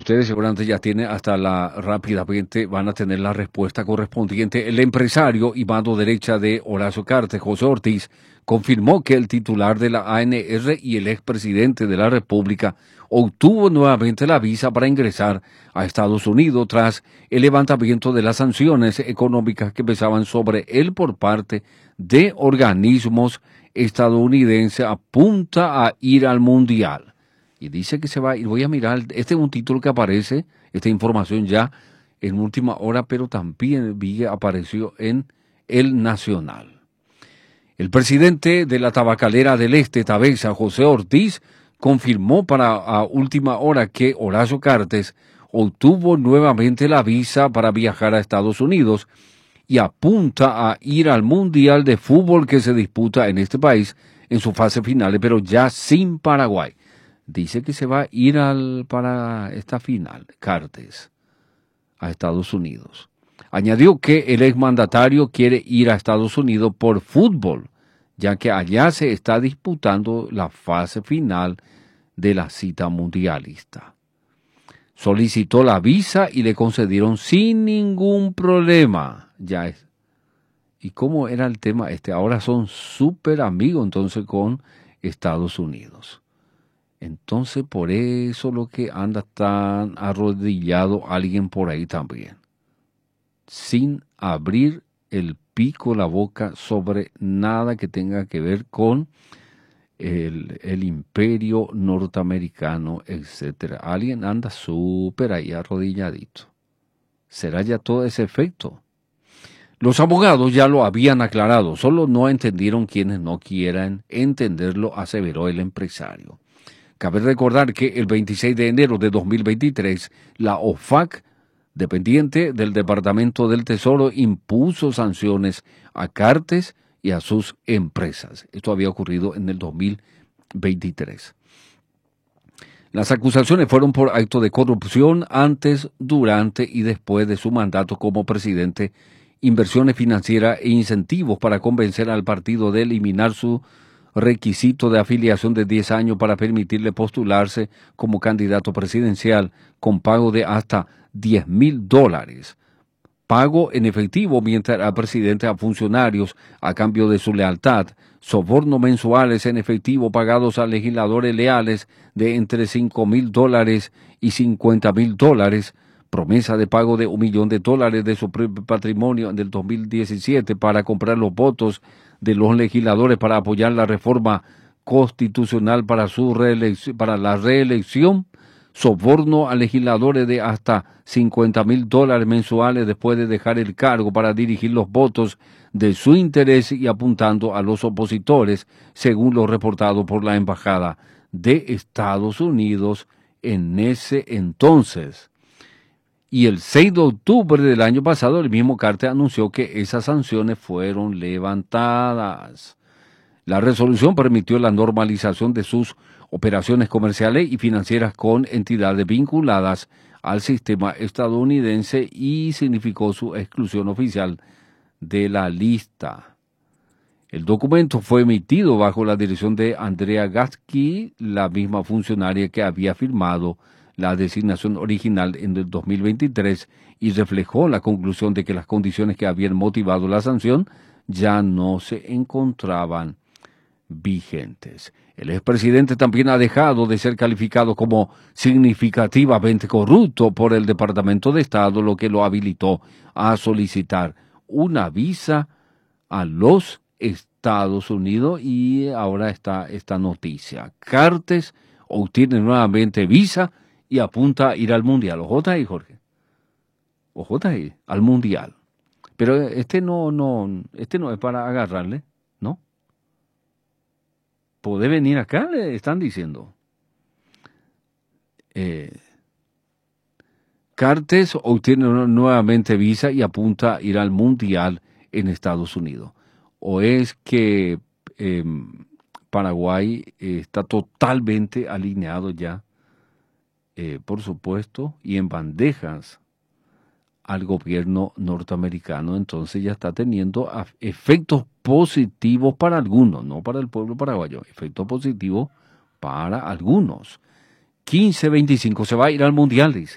ustedes seguramente ya tienen rápidamente van a tener la respuesta correspondiente. El empresario y mano derecha de Horacio Cartes, José Ortiz, confirmó que el titular de la ANR y el expresidente de la República obtuvo nuevamente la visa para ingresar a Estados Unidos tras el levantamiento de las sanciones económicas que pesaban sobre él por parte de organismos estadounidenses. Apunta a ir al Mundial. Y dice que se va, y voy a mirar, este es un título que aparece, esta información ya en última hora, pero también apareció en El Nacional. El presidente de la tabacalera del Este, Tabesa, José Ortiz, confirmó a última hora que Horacio Cartes obtuvo nuevamente la visa para viajar a Estados Unidos y apunta a ir al Mundial de Fútbol que se disputa en este país en su fase final, pero ya sin Paraguay. Dice que se va a ir para esta final, Cartes, a Estados Unidos. Añadió que el exmandatario quiere ir a Estados Unidos por fútbol, ya que allá se está disputando la fase final de la cita mundialista. Solicitó la visa y le concedieron sin ningún problema. Ya es. ¿Y cómo era el tema este? Ahora son súper amigos entonces con Estados Unidos. Entonces, por eso lo que anda tan arrodillado alguien por ahí también, sin abrir el pico, la boca sobre nada que tenga que ver con el imperio norteamericano, etcétera. Alguien anda súper ahí arrodilladito. ¿Será ya todo ese efecto? Los abogados ya lo habían aclarado, solo no entendieron quienes no quieran entenderlo, aseveró el empresario. Cabe recordar que el 26 de enero de 2023, la OFAC, dependiente del Departamento del Tesoro, impuso sanciones a Cartes y a sus empresas. Esto había ocurrido en el 2023. Las acusaciones fueron por acto de corrupción antes, durante y después de su mandato como presidente, inversiones financieras e incentivos para convencer al partido de eliminar su requisito de afiliación de 10 años para permitirle postularse como candidato presidencial con pago de hasta $10,000. Pago en efectivo mientras era presidente a funcionarios a cambio de su lealtad, sobornos mensuales en efectivo pagados a legisladores leales de entre $5,000 y $50,000, promesa de pago de $1 millón de su patrimonio en el 2017 para comprar los votos de los legisladores para apoyar la reforma constitucional para la reelección, soborno a legisladores de hasta $50,000 mensuales después de dejar el cargo para dirigir los votos de su interés y apuntando a los opositores, según lo reportado por la Embajada de Estados Unidos en ese entonces. Y el 6 de octubre del año pasado, el mismo Cartes anunció que esas sanciones fueron levantadas. La resolución permitió la normalización de sus operaciones comerciales y financieras con entidades vinculadas al sistema estadounidense y significó su exclusión oficial de la lista. El documento fue emitido bajo la dirección de Andrea Gatsky, la misma funcionaria que había firmado la designación original en el 2023 y reflejó la conclusión de que las condiciones que habían motivado la sanción ya no se encontraban vigentes. El expresidente también ha dejado de ser calificado como significativamente corrupto por el Departamento de Estado, lo que lo habilitó a solicitar una visa a los Estados Unidos. Y ahora está esta noticia. Cartes obtiene nuevamente visa y apunta a ir al Mundial. Ojo ahí, Jorge. Ojo ahí, al Mundial. Pero este no es para agarrarle, ¿no? Puede venir acá, le están diciendo. Cartes obtiene nuevamente visa y apunta a ir al Mundial en Estados Unidos. O es que Paraguay está totalmente alineado ya, por supuesto, y en bandejas al gobierno norteamericano, entonces ya está teniendo efectos positivos para algunos, no para el pueblo paraguayo, efectos positivos para algunos. 15-25 se va a ir al Mundial, dice.